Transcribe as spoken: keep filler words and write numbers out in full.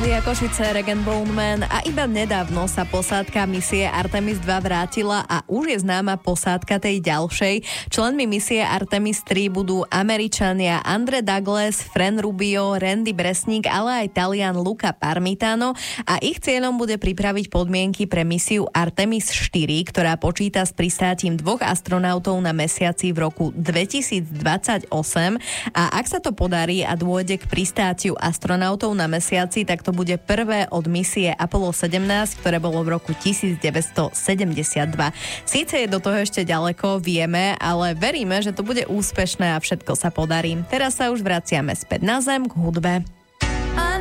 Rádia Košice, Regen Bone Man, a iba nedávno sa posádka misie Artemis dva vrátila a už je známa posádka tej ďalšej. Členmi misie Artemis tri budú Američania Andre Douglas, Fran Rubio, Randy Bresnik, ale aj Talian Luca Parmitano a ich cieľom bude pripraviť podmienky pre misiu Artemis štyri, ktorá počíta s pristátím dvoch astronautov na mesiaci v roku dvetisícdvadsaťosem, a ak sa to podarí a dôjde k pristátiu astronautov na mesiaci, tak to bude prvé od misie Apollo sedemnásť, ktoré bolo v roku devätnásťsedemdesiatdva. Síce je do toho ešte ďaleko, vieme, ale veríme, že to bude úspešné a všetko sa podarí. Teraz sa už vraciame späť na zem k hudbe.